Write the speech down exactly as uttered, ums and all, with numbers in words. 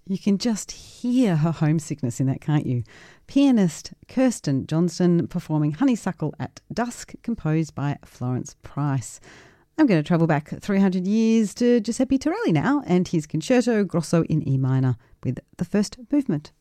You can just hear her homesickness in that, can't you? Pianist Kirsten Johnston performing Honeysuckle at Dusk, composed by Florence Price. I'm going to travel back three hundred years to Giuseppe Torelli now and his Concerto Grosso in E minor with the first movement.